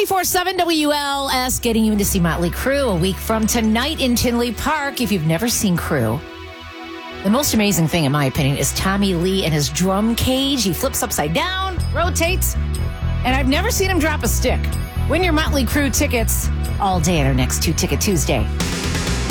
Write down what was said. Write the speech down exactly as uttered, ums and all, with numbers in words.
ninety-four seven W L S getting you in to see Motley Crue a week from tonight in Tinley Park. If you've never seen Crue, the most amazing thing, in my opinion, is Tommy Lee and his drum cage. He flips upside down, rotates, and I've never seen him drop a stick. Win your Motley Crue tickets all day at our next Two Ticket Tuesday.